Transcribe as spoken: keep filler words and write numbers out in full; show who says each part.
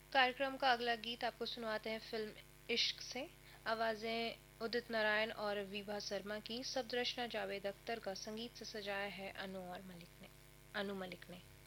Speaker 1: कार्यक्रम का अगला गीत आपको सुनवाते हैं फिल्म इश्क से। आवाजें उदित नारायण और विभा शर्मा की, शब्द रचना जावेद अख्तर का, संगीत से सजाया है अनु और मलिक ने अनु मलिक ने।